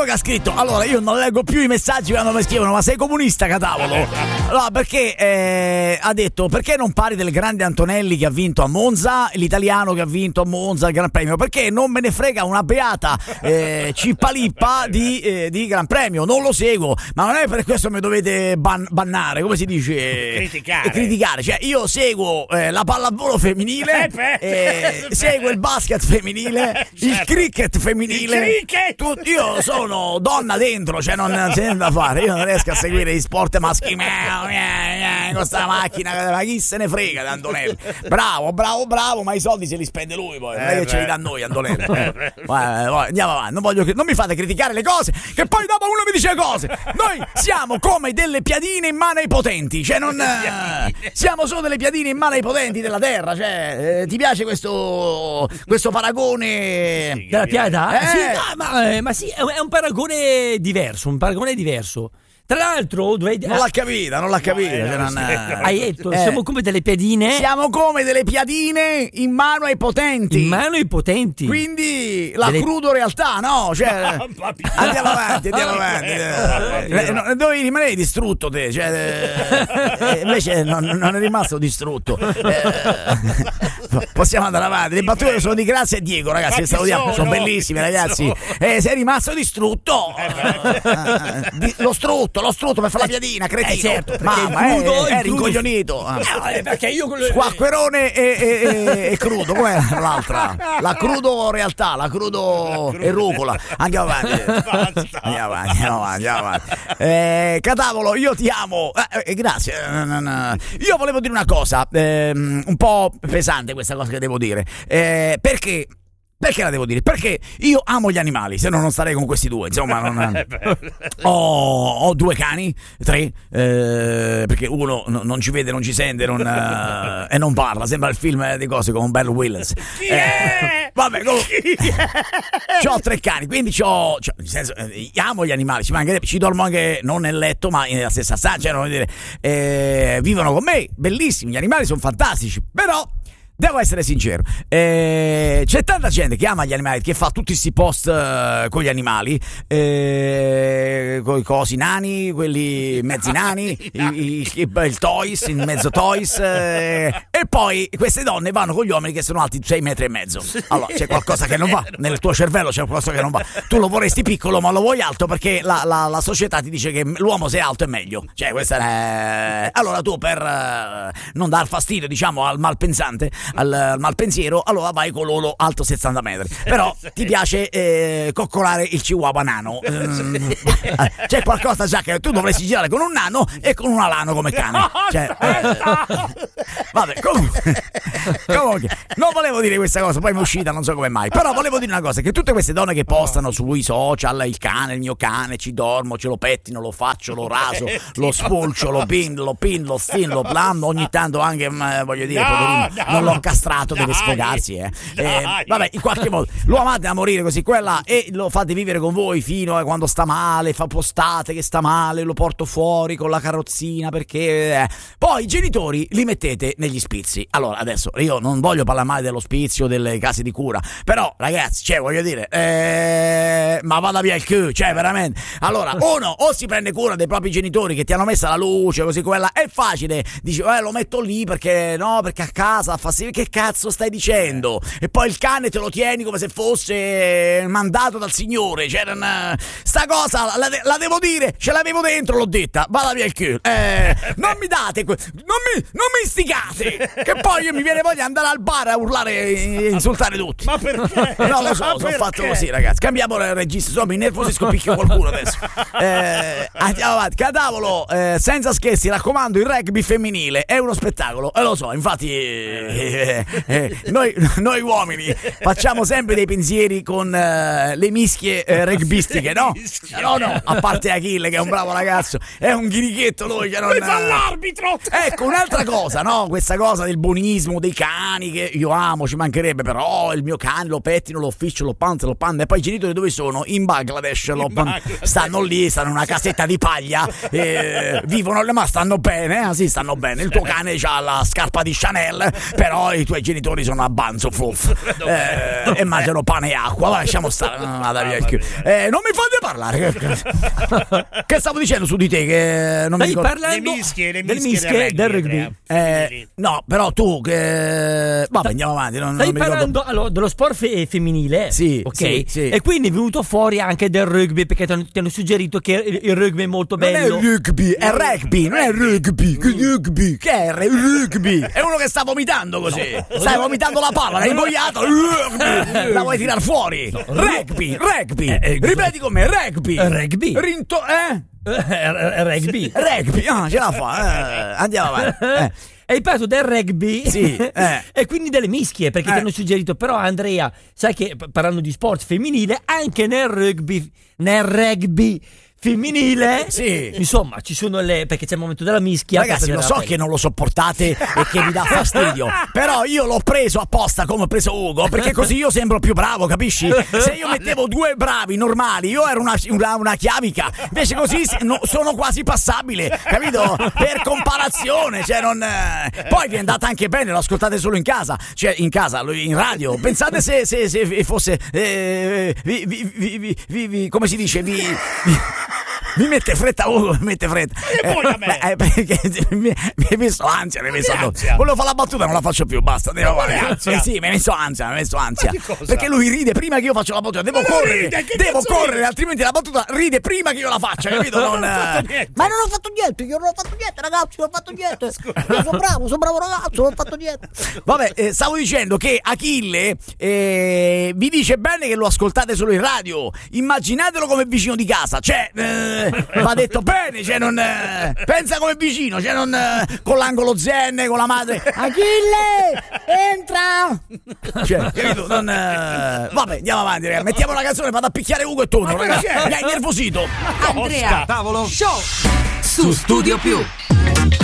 che ha scritto, allora io non leggo più i messaggi quando mi scrivono, ma sei comunista, Catavolo? Allora, perché ha detto, perché non parli del grande Antonelli che ha vinto a Monza, l'italiano che ha vinto a Monza il Gran Premio? Perché non me ne frega una beata cippalippa di Gran Premio, non lo seguo, ma non è per questo mi dovete bannare, come si dice? Criticare. Cioè, io seguo la pallavolo femminile, seguo il basket femminile, il cricket femminile. Io sono donna dentro, cioè non c'è niente da fare. Io non riesco a seguire gli sport maschi con questa macchina, ma chi se ne frega di Antonelli? Bravo, ma i soldi se li spende lui poi, non è che ce li dà a noi Antonelli. Andiamo avanti, non mi fate criticare le cose che poi dopo uno mi dice cose. Noi siamo come delle piadine in mano ai potenti, cioè non siamo solo delle piadine in mano ai potenti della terra, cioè ti piace questo paragone della piada? Sì, no, ma sì, è un paragone diverso, Tra l'altro non l'ha capita. Hai detto, siamo come delle piadine. Siamo come delle piadine in mano ai potenti. Quindi la crudo realtà, no? Cioè, andiamo avanti. Dovevi rimanere distrutto te, cioè, invece non è rimasto distrutto. Possiamo andare avanti. Le battute sono di Grazia e Diego, ragazzi, che salutiamo, sono bellissime, ragazzi. Sei rimasto distrutto. Lo strutto per fare la piadina, cretino. Certo, mamma, è rincoglionito. Perché io Squacquerone e crudo, com'è l'altra? La crudo realtà, la crudo e rucola. Andiamo avanti. Catavolo, io ti amo. Grazie. Io volevo dire una cosa, un po' pesante questa cosa che devo dire. Perché la devo dire? Perché io amo gli animali, se no non starei con questi due, insomma. Ho 2 cani, 3, perché uno non ci vede, non ci sente, e non parla, sembra il film di cose con Bear Willis. Vabbè, c'ho 3 cani, quindi nel senso, amo gli animali, ci mancherebbe, ci dormo anche non nel letto, ma nella stessa stanza, non dire, vivono con me, bellissimi, gli animali sono fantastici, però devo essere sincero, c'è tanta gente che ama gli animali, che fa tutti questi post con gli animali, con i cosi nani, quelli mezzi nani, il toys, il mezzo toys, e poi queste donne vanno con gli uomini che sono alti 6,5 metri. Allora c'è qualcosa che non va, nel tuo cervello c'è qualcosa che non va. Tu lo vorresti piccolo ma lo vuoi alto perché la società ti dice che l'uomo se è alto è meglio, cioè questa è... Allora tu per non dar fastidio, diciamo, al malpensante, al malpensiero, allora vai con l'olo alto 60 metri, però ti piace coccolare il chihuahua nano. C'è qualcosa già che tu dovresti girare con un nano e con un alano come cane, cioè, vabbè, comunque non volevo dire questa cosa, poi mi è uscita, non so come mai, però volevo dire una cosa, che tutte queste donne che postano sui social il mio cane, ci dormo, ce lo pettino, lo faccio, lo raso, lo spulcio, lo pin, lo stin, lo plano, ogni tanto anche, voglio dire, poverino, non l'ho castrato, deve sfogarsi, vabbè, in qualche modo lo amate a morire così, quella, e lo fate vivere con voi fino a quando sta male, fa postate che sta male, lo porto fuori con la carrozzina perché poi i genitori li mettete negli spizi. Allora adesso io non voglio parlare mai dello spizio, delle case di cura, però ragazzi, cioè voglio dire, ma vada via il culo, cioè veramente. Allora uno o si prende cura dei propri genitori che ti hanno messo la luce così, quella è facile, dici lo metto lì perché a casa fa sì. Che cazzo stai dicendo? E poi il cane te lo tieni come se fosse mandato dal signore, cioè sta cosa la devo dire, ce l'avevo dentro, l'ho detta, vada via il culo. Non mi date non mi istigate, che poi mi viene voglia di andare al bar a urlare e insultare tutti. Ma perché? Non lo so, sono fatto così, ragazzi. Cambiamo il registro, insomma, mi nervosisco, picchio qualcuno adesso. Andiamo avanti. Catavolo, senza scherzi, raccomando, il rugby femminile è uno spettacolo, lo so, infatti noi uomini facciamo sempre dei pensieri con le mischie rugbistiche, no? No, a parte Achille che è un bravo ragazzo, è un ghirichetto lui che non fa l'arbitro. Ecco, un'altra cosa, no? Questa cosa del buonismo dei cani che io amo, ci mancherebbe, però il mio cane lo pettino, lo fiscio, lo panzo, e poi i genitori dove sono? In Bangladesh, stanno lì, stanno in una casetta di paglia, vivono, ma stanno bene, sì, stanno bene. Il tuo cane ha la scarpa di Chanel, però no, i tuoi genitori sono a Banzo Fluff e mangiano pane e acqua. Va, lasciamo stare. Non mi fate parlare. Che stavo dicendo su di te? Che non mi ricordo. Parlando le mischie del rugby. No, però tu che... Vabbè, andiamo avanti. Stai parlando dello sport femminile, sì, ok? sì. E quindi è venuto fuori anche del rugby, perché ti hanno suggerito che il rugby è molto bello. Non è rugby, è rugby, non è rugby. Rugby, che è rugby? È uno che sta vomitando così. Stai vomitando la palla, l'hai ingoiato. La vuoi tirar fuori? Rugby. Ripeti con me, rugby. Rugby. Rugby, ce la fa. Andiamo avanti. Hai parlato del rugby, sì, e quindi delle mischie, perché ti hanno suggerito. Però Andrea, sai che parlando di sport femminile, anche nel rugby femminile, sì, insomma ci sono perché c'è il momento della mischia. Ragazzi, lo so che non lo sopportate e che vi dà fastidio, però io l'ho preso apposta come ho preso Ugo, perché così io sembro più bravo, capisci? Se io mettevo due bravi normali, io ero una chiavica, invece così sono quasi passabile, capito? Per comparazione, cioè non... Poi vi è andata anche bene, lo ascoltate solo in casa, cioè in casa, in radio. Pensate se fosse come si dice, mi mette fretta Ugo, mi mette fretta. E poi a me? Perché mi hai messo ansia, volevo fare la battuta, non la faccio più, basta, andiamo avanti. Sì, mi hai messo ansia. Perché lui ride prima che io faccio la battuta, devo correre, altrimenti la battuta ride prima che io la faccia, capito? Ma non ho fatto niente, ragazzi, non ho fatto niente. Sono bravo ragazzo, non ho fatto niente. Vabbè, stavo dicendo che Achille vi dice bene che lo ascoltate solo in radio. Immaginatelo come vicino di casa, cioè va detto bene, cioè non pensa come vicino, cioè non con l'angolo zen, con la madre. Achille, entra. Cioè, capito? Vabbè, andiamo avanti, ragazzi. Mettiamo la canzone, vado a picchiare Ugo e torno, ragazzi. Mi hai innervosito. Andrea, tavolo show su Studio Più.